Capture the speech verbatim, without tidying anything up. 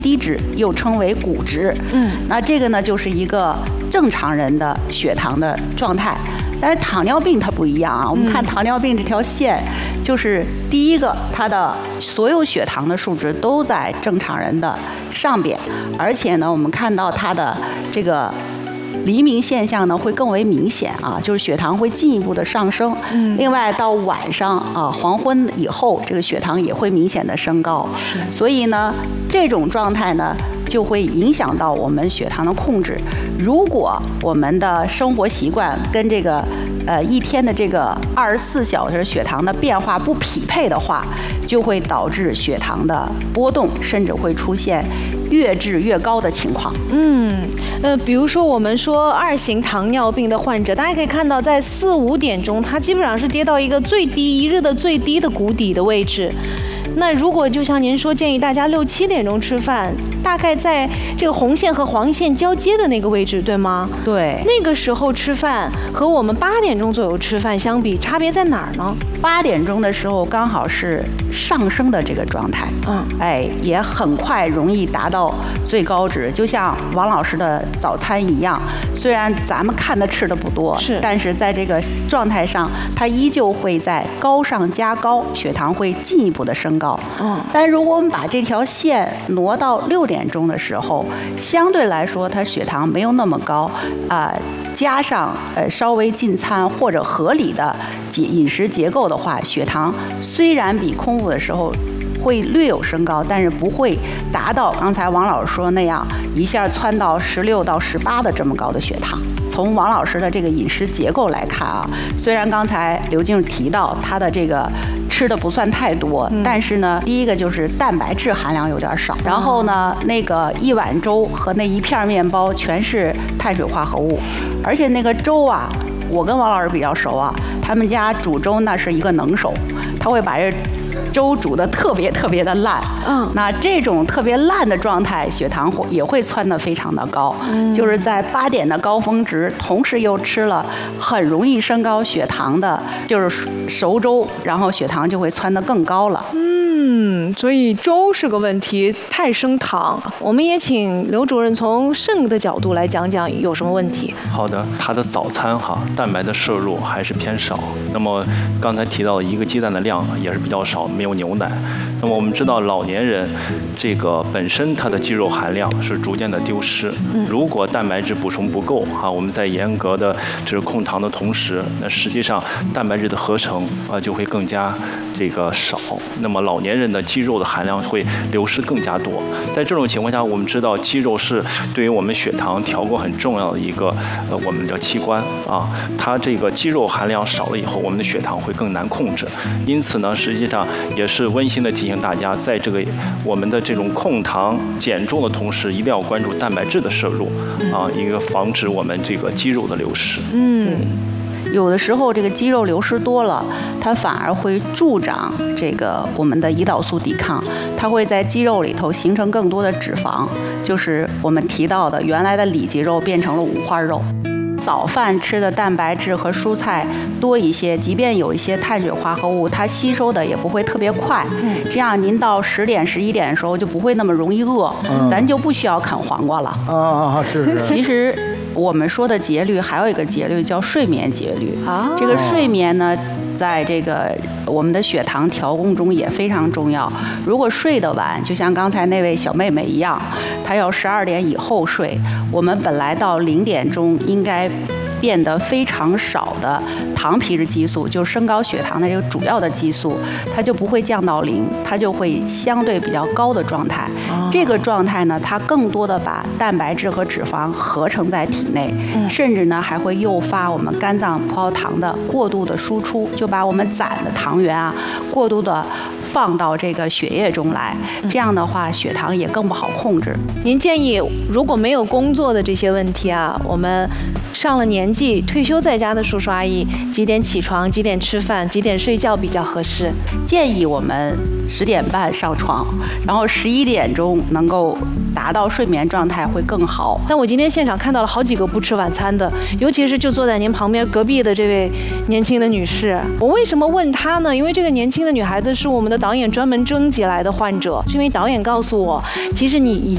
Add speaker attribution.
Speaker 1: 低值，又称为骨值。嗯，那这个呢，就是一个正常人的血糖的状态。但是糖尿病它不一样啊，我们看糖尿病这条线，就是第一个，它的所有血糖的数值都在正常人的上边，而且呢，我们看到它的这个黎明现象呢会更为明显啊，就是血糖会进一步的上升。嗯，另外到晚上啊黄昏以后，这个血糖也会明显的升高。是，所以呢，这种状态呢就会影响到我们血糖的控制。如果我们的生活习惯跟这个呃一天的这个二十四小时血糖的变化不匹配的话，就会导致血糖的波动，甚至会出现越治越高的情况。
Speaker 2: 嗯，呃，比如说我们说二型糖尿病的患者，大家可以看到，在四五点钟，他基本上是跌到一个最低一日的最低的谷底的位置。那如果就像您说，建议大家六七点钟吃饭，大概在这个红线和黄线交接的那个位置，对吗？
Speaker 1: 对，
Speaker 2: 那个时候吃饭和我们八点钟左右吃饭相比，差别在哪儿呢？
Speaker 1: 八点钟的时候刚好是上升的这个状态，嗯，哎，也很快容易达到最高值，就像王老师的早餐一样，虽然咱们看的吃的不多，
Speaker 2: 是，
Speaker 1: 但是在这个状态上，它依旧会在高上加高，血糖会进一步的升高。嗯，但如果我们把这条线挪到六点钟的时候，相对来说它血糖没有那么高，啊、呃，加上呃稍微进餐或者合理的饮食结构的话，血糖虽然比空腹的时候会略有升高，但是不会达到刚才王老师说那样一下窜到十六到十八的这么高的血糖。从王老师的这个饮食结构来看啊，虽然刚才刘静提到他的这个吃的不算太多，嗯、但是呢，第一个就是蛋白质含量有点少，然后呢，那个一碗粥和那一片面包全是碳水化合物，而且那个粥啊，我跟王老师比较熟啊，他们家煮粥那是一个能手，他会把这粥煮得特别特别的烂，嗯，那这种特别烂的状态，血糖也会窜得非常的高，嗯，就是在八点的高峰值，同时又吃了很容易升高血糖的，就是熟粥，然后血糖就会窜得更高了。
Speaker 2: 嗯，所以粥是个问题，太升糖。我们也请刘主任从肾的角度来讲讲有什么问题。
Speaker 3: 好的，他的早餐哈，蛋白的摄入还是偏少。那么刚才提到一个鸡蛋的量也是比较少，没有牛奶。那么我们知道老年人这个本身它的肌肉含量是逐渐的丢失。如果蛋白质补充不够哈，我们在严格的就是控糖的同时，那实际上蛋白质的合成啊就会更加这个少。那么老年人的肌肉的含量会流失更加多。在这种情况下，我们知道肌肉是对于我们血糖调控很重要的一个呃我们的器官啊。它这个肌肉含量少了以后，我们的血糖会更难控制。因此呢，实际上也是温馨的提醒大家，在这个我们的这种控糖减重的同时，一定要关注蛋白质的摄入啊，一个防止我们这个肌肉的流失。
Speaker 1: 嗯。有的时候这个肌肉流失多了，它反而会助长这个我们的胰岛素抵抗，它会在肌肉里头形成更多的脂肪，就是我们提到的原来的里脊肉变成了五花肉。早饭吃的蛋白质和蔬菜多一些，即便有一些碳水化合物，它吸收的也不会特别快。嗯，这样您到十点、十一点的时候就不会那么容易饿，嗯、咱就不需要啃黄瓜了。
Speaker 4: 啊，是是。
Speaker 1: 其实我们说的节律还有一个节律叫睡眠节律。啊，这个睡眠呢，在这个我们的血糖调控中也非常重要。如果睡得晚，就像刚才那位小妹妹一样，她要十二点以后睡，我们本来到零点钟应该变得非常少的糖皮质激素，就是升高血糖的这个主要的激素，它就不会降到零，它就会相对比较高的状态。哦、这个状态呢，它更多的把蛋白质和脂肪合成在体内，嗯、甚至呢还会诱发我们肝脏葡萄糖的过度的输出，就把我们攒的糖原啊过度的放到这个血液中来，这样的话血糖也更不好控制。
Speaker 2: 您建议如果没有工作的这些问题啊，我们上了年纪退休在家的叔叔阿姨几点起床，几点吃饭，几点睡觉比较合适？
Speaker 1: 建议我们十点半上床，然后十一点钟能够达到睡眠状态会更好。
Speaker 2: 但我今天现场看到了好几个不吃晚餐的，尤其是就坐在您旁边隔壁的这位年轻的女士。我为什么问她呢？因为这个年轻的女孩子是我们的导演专门征集来的患者，是因为导演告诉我，其实你已